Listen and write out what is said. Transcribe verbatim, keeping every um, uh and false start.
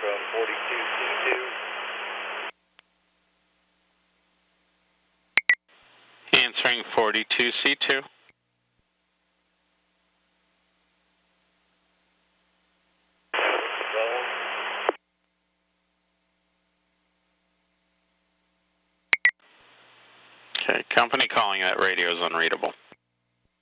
from forty-two C two. Answering forty-two C two. Okay, company calling, that radio is unreadable.